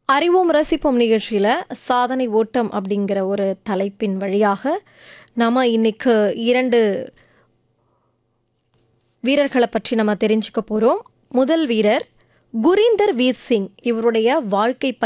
அறிவோம் ரசிப்போம் நிகழ்ச்சியில் சாதனை ஓட்டம் அப்படிங்கிற ஒரு தலைப்பின் வழியாக நாம் இன்னைக்கு 2 வீரர்களை பற்றி நம்ம தெரிஞ்சுக்க போகிறோம். முதல் வீரர் குரீந்தர் வீர் சிங். இவருடைய வாழ்க்கை